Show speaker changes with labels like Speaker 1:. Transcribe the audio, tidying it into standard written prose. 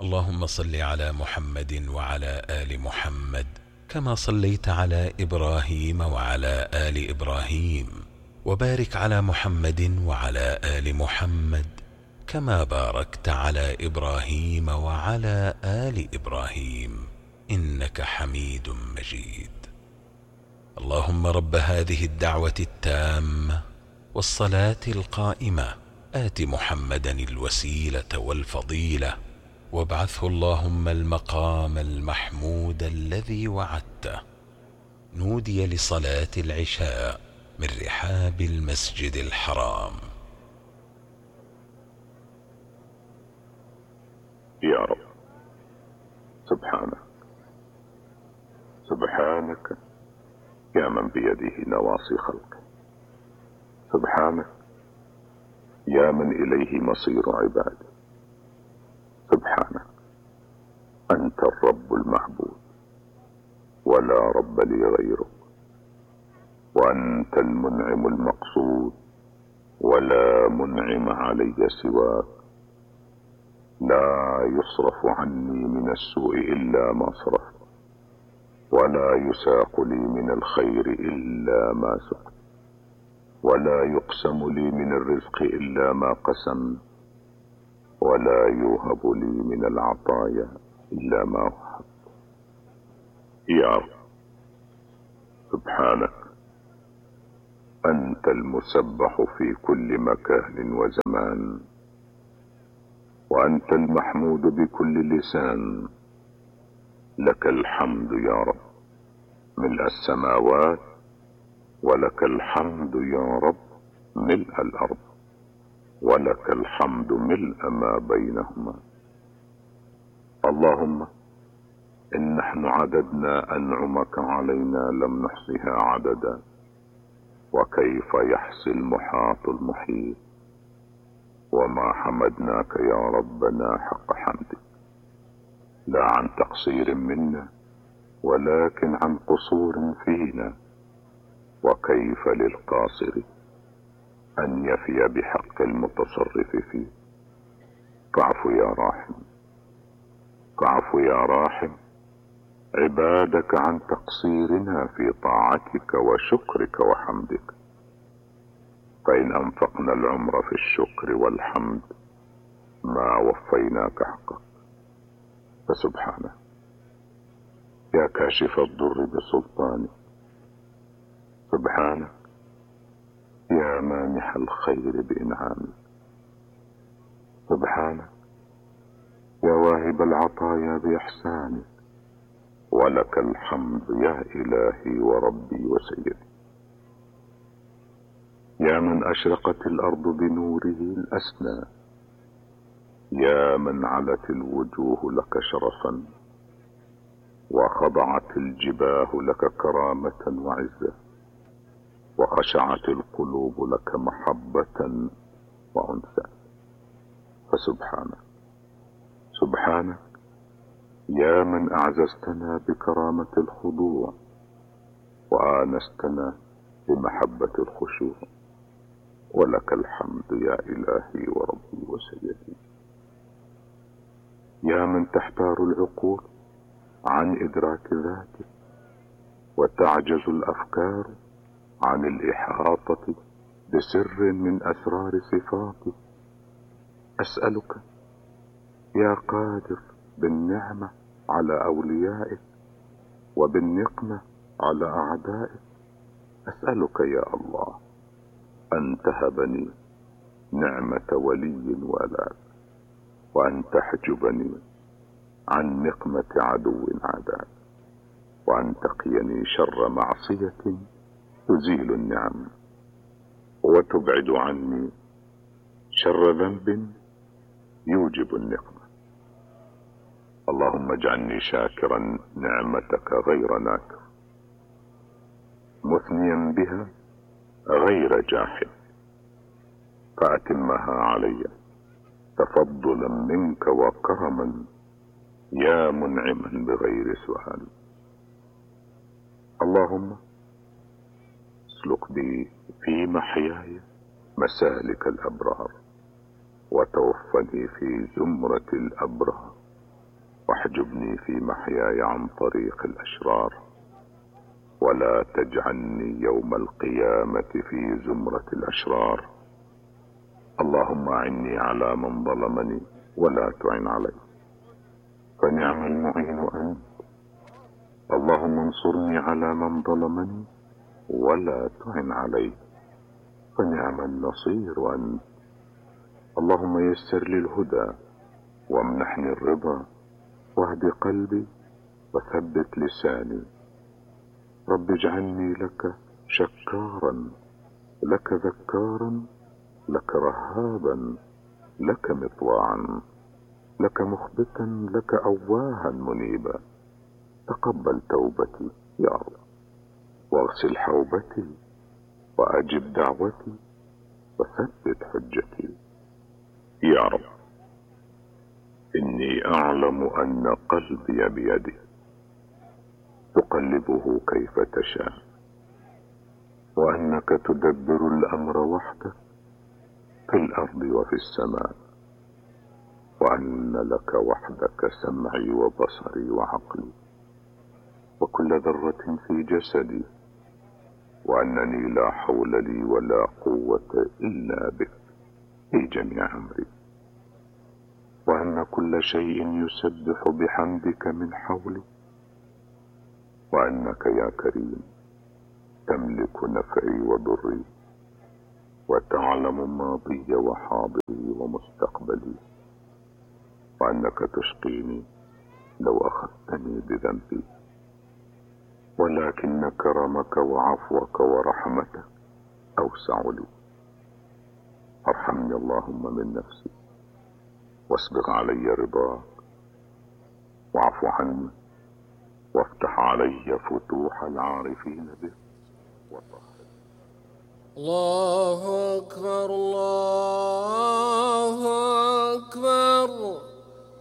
Speaker 1: اللهم صل على محمد وعلى آل محمد كما صليت على إبراهيم وعلى آل إبراهيم، وبارك على محمد وعلى آل محمد كما باركت على إبراهيم وعلى آل إبراهيم إنك حميد مجيد. اللهم رب هذه الدعوة التامة والصلاة القائمة آت محمدا الوسيلة والفضيلة وابعثه اللهم المقام المحمود الذي وعدته. نودي لصلاة العشاء من رحاب المسجد الحرام.
Speaker 2: يا رب، سبحانك يا من بيده نواصي خلقه، سبحانك يا من إليه مصير عباده، سبحانك أنت الرب المعبود ولا رب لي غيرك، وأنت المنعم المقصود ولا منعم علي سواك. لا يصرف عني من السوء إلا ما صرفت، ولا يساق لي من الخير إلا ما سقت، ولا يقسم لي من الرزق إلا ما قسمت، ولا يوهب لي من العطايا إلا ما وهبت. يا رب، سبحانك أنت المسبح في كل مكان وزمان، وأنت المحمود بكل لسان. لك الحمد يا رب ملء السماوات، ولك الحمد يا رب ملء الأرض، ولك الحمد ملء ما بينهما. اللهم إن نحن عددنا أنعمك علينا لم نحصها عددا، وكيف يحصي المحاط المحيط. وما حمدناك يا ربنا حق حمدك، لا عن تقصير منا ولكن عن قصور فينا. وكيف للقاصر أن يفي بحق المتصرف فيه. فاعف يا راحم، فاعف يا راحم عبادك عن تقصيرنا في طاعتك وشكرك وحمدك. فإن أنفقنا العمر في الشكر والحمد ما وفيناك حقك. فسبحانه يا كاشف الضر بسلطانك، سبحانك يا مانح الخير بإنعامك، سبحانك يا واهب العطايا بإحسانك. ولك الحمد يا إلهي وربي وسيدي. يا من أشرقت الأرض بنوره الأسنى، يا من علت الوجوه لك شرفا، وخضعت الجباه لك كرامة وعزة، وخشعت القلوب لك محبة وأنثى. فسبحانك، سبحانك يا من أعززتنا بكرامة الخضوع، وآنستنا بمحبة الخشوع. ولك الحمد يا إلهي وربي وسيدي. يا من تحتار العقول عن إدراك ذاتك، وتعجز الأفكار عن الإحاطة بسر من أسرار صفاتك. أسألك يا قادر بالنعمة على أوليائك وبالنقمة على أعدائك، أسألك يا الله أن تهبني نعمة ولي ولاك، وأن تحجبني عن نقمة عدو عداك، وأن تقيني شر معصية تزيل النعم، وتبعد عني شر ذنب يوجب النقمة. اللهم اجعلني شاكرا نعمتك غير ناكر، مثنيا بها غير جاحد، فأتمها علي تفضلا منك وكرما يا منعما بغير سؤال. اللهم اسلك بي في محياي مسالك الأبرار، وتوفني في زمرة الأبرار واحجبني في محياي عن طريق الأشرار، ولا تجعلني يوم القيامة في زمرة الأشرار. اللهم أعني على من ظلمني ولا تعن عليه، فنعم المعين أنت. اللهم انصرني على من ظلمني ولا تعن عليه، فنعم النصير أنت. اللهم يسر لي الهدى وامنحني الرضا، واهد قلبي وثبت لساني. رب اجعلني لك شكارا، لك ذكارا، لك رهابا، لك مطواعا، لك مخبتا، لك أواها منيبا. تقبل توبتي يا رب، واغسل حوبتي، وأجب دعوتي، وثبت حجتي يا رب. إني أعلم أن قلبي بيدك، تقلبه كيف تشاء، وأنك تدبر الأمر وحدك في الأرض وفي السماء، وأن لك وحدك سمعي وبصري وعقلي وكل ذرة في جسدي، وأنني لا حول لي ولا قوة إلا بك في جميع أمري، وأن كل شيء يسبح بحمدك من حولي، وأنك يا كريم تملك نفعي وضري، وتعلم ماضي وحاضري ومستقبلي، وأنك تشقيني لو أخذتني بذنبي، ولكن كرمك وعفوك ورحمتك أوسع لي. ارحمني اللهم من نفسي، واسبغ علي رضاك، واعف عني، وافتح علي فتوح العارفين بك وطهر.
Speaker 3: الله أكبر الله